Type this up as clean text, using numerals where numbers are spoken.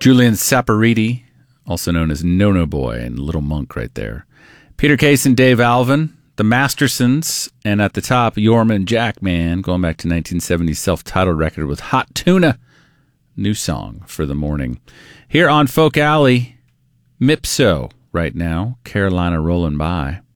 Julian Saporiti, also known as No Boy, and Little Monk right there. Peter Case and Dave Alvin, the Mastersons, and at the top, Yorman Jackman, going back to 1970's self-titled record with Hot Tuna. New song for the morning. Here on Folk Alley, Mipso right now, Carolina Rollin' By.